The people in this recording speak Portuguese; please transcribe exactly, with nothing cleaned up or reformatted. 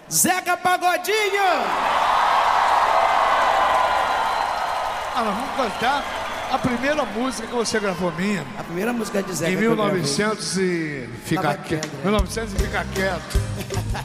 Zeca Pagodinho! Ah, nós vamos cantar a primeira música que você gravou minha. A primeira música de Zeca. Em mil e novecentos e... Fica quieto. mil e novecentos e fica quieto.